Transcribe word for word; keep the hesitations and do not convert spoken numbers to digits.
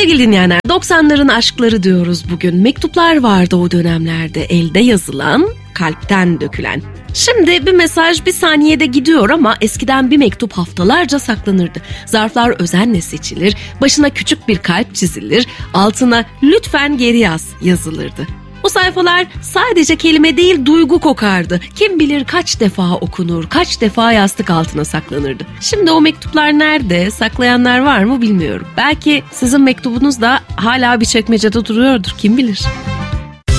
Sevgili dinleyenler, doksanların aşkları diyoruz bugün. Mektuplar vardı o dönemlerde, elde yazılan, kalpten dökülen. Şimdi bir mesaj bir saniyede gidiyor ama eskiden bir mektup haftalarca saklanırdı. Zarflar özenle seçilir, başına küçük bir kalp çizilir, altına "lütfen geri yaz" yazılırdı. O sayfalar sadece kelime değil duygu kokardı. Kim bilir kaç defa okunur, kaç defa yastık altına saklanırdı. Şimdi o mektuplar nerede, saklayanlar var mı bilmiyorum. Belki sizin mektubunuz da hala bir çekmecede duruyordur, kim bilir.